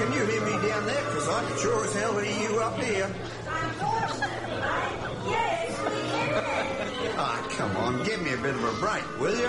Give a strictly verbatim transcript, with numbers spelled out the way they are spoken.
can you hear me down there? Because I can sure as hell hear you up here. Yes, we can. Ah, come on, give me a bit of a break, will you?